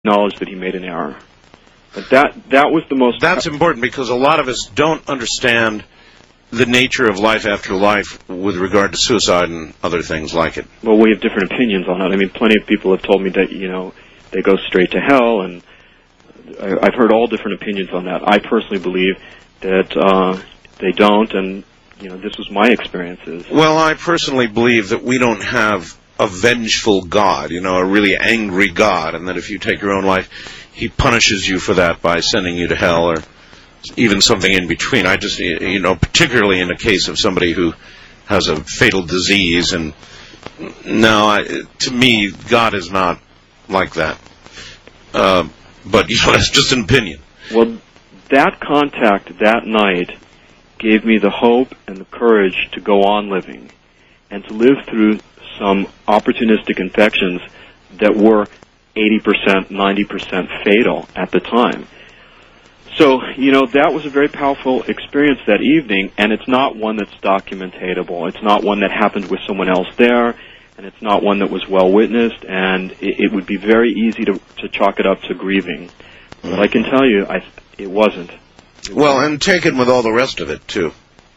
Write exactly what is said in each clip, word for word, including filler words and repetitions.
acknowledged that he made an error. But that that was the most... That's important because a lot of us don't understand the nature of life after life with regard to suicide and other things like it. Well, we have different opinions on it. I mean, plenty of people have told me that, you know, they go straight to hell, and I, I've heard all different opinions on that. I personally believe that uh, they don't, and, you know, this was my experiences. Well, I personally believe that we don't have a vengeful God, you know, a really angry God, and that if you take your own life, he punishes you for that by sending you to hell or even something in between. I just, you know, particularly in the case of somebody who has a fatal disease, and no, I, to me, God is not like that. Uh, but, you know, that's just an opinion. Well, that contact that night gave me the hope and the courage to go on living and to live through some opportunistic infections that were eighty percent, ninety percent fatal at the time. So, you know, that was a very powerful experience that evening, and it's not one that's documentatable. It's not one that happened with someone else there, and it's not one that was well witnessed, and it, it would be very easy to, to chalk it up to grieving. But I can tell you, I, it wasn't. It well, wasn't. And taken with all the rest of it, too.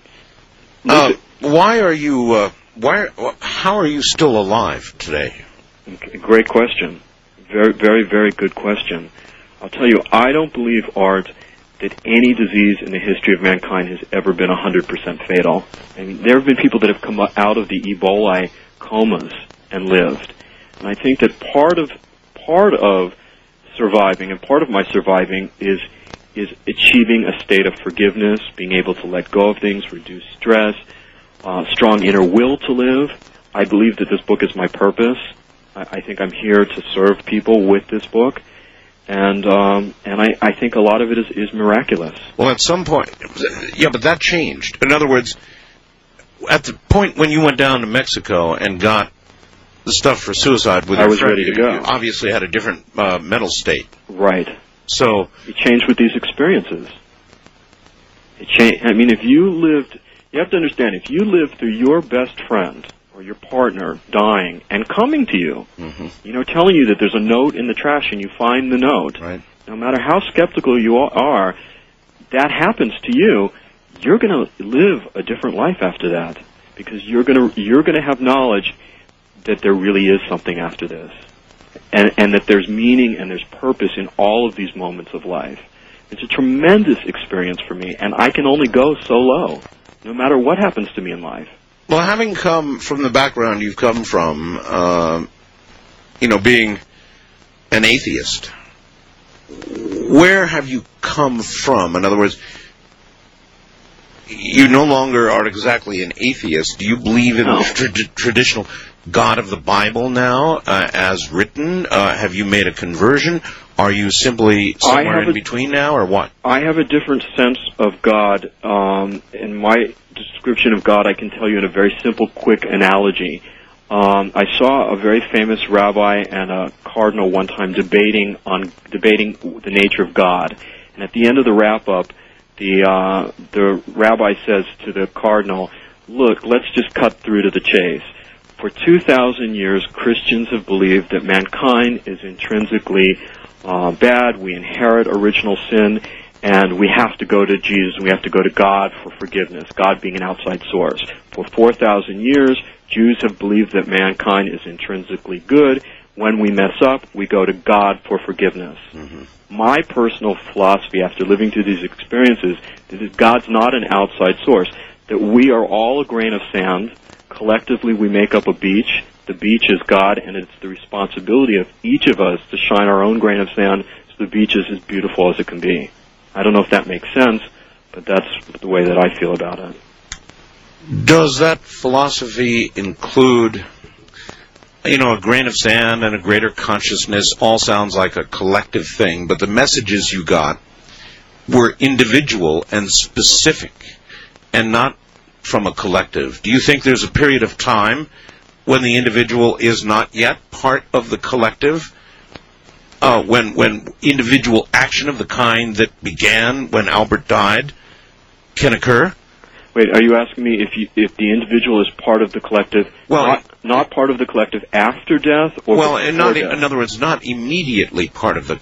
Uh, why are you, uh, why, how are you still alive today? Great question. Very, very, very good question. I'll tell you, I don't believe, Art, that any disease in the history of mankind has ever been one hundred percent fatal. I mean, there have been people that have come out of the Ebola comas and lived. And I think that part of, part of surviving, and part of my surviving, is is achieving a state of forgiveness, being able to let go of things, reduce stress, uh, strong inner will to live. I believe that this book is my purpose. I think I'm here to serve people with this book, and um, and I, I think a lot of it is, is miraculous. Well, at some point, yeah, but that changed. In other words, at the point when you went down to Mexico and got the stuff for suicide with I your was friend, ready to go. You obviously had a different uh, mental state. Right. So it changed with these experiences. It changed. I mean, if you lived, you have to understand, if you lived through your best friend or your partner dying and coming to you, mm-hmm. you know, telling you that there's a note in the trash and you find the note, right. No matter how skeptical you are, that happens to you, you're going to live a different life after that, because you're going to you're going to have knowledge that there really is something after this, and and that there's meaning and there's purpose in all of these moments of life. It's a tremendous experience for me, and I can only go so low, no matter what happens to me in life. Well, having come from the background you've come from, uh, you know, being an atheist, where have you come from? In other words, you no longer are exactly an atheist. Do you believe in no. the tra- traditional God of the Bible now, uh, as written? Uh, have you made a conversion? Are you simply somewhere in a, between now, or what? I have a different sense of God. Um, in my description of God, I can tell you in a very simple, quick analogy. Um, I saw a very famous rabbi and a cardinal one time debating on debating the nature of God. And at the end of the wrap-up, the uh, the rabbi says to the cardinal, "Look, let's just cut through to the chase. For two thousand years, Christians have believed that mankind is intrinsically uh, bad. We inherit original sin, and we have to go to Jesus, we have to go to God for forgiveness, God being an outside source. For four thousand years, Jews have believed that mankind is intrinsically good. When we mess up, we go to God for forgiveness." Mm-hmm. My personal philosophy after living through these experiences is that God's not an outside source, that we are all a grain of sand. Collectively, we make up a beach. The beach is God, and it's the responsibility of each of us to shine our own grain of sand so the beach is as beautiful as it can be. I don't know if that makes sense, but that's the way that I feel about it. Does that philosophy include, you know, a grain of sand and a greater consciousness? All sounds like a collective thing, but the messages you got were individual and specific and not from a collective. Do you think there's a period of time when the individual is not yet part of the collective? Uh, when when individual action of the kind that began when Albert died can occur? Wait, are you asking me if you, if the individual is part of the collective, well, not, not part of the collective after death, or well, before not, death? in other words, not immediately part of the